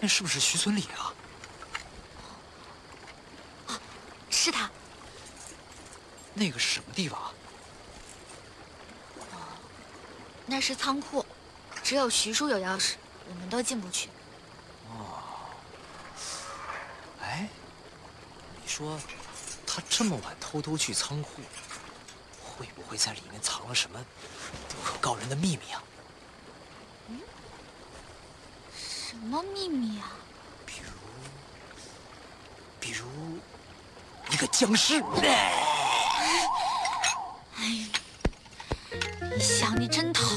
那是不是徐村里啊？ 是他。 那个是什么地方啊？ 那是仓库，只有徐叔有钥匙，我们都进不去。 哎，你说他这么晚偷偷去仓库，会不会在里面藏了什么不可告人的秘密啊？ 什么秘密啊？ 比如一个僵尸。 你想，你真讨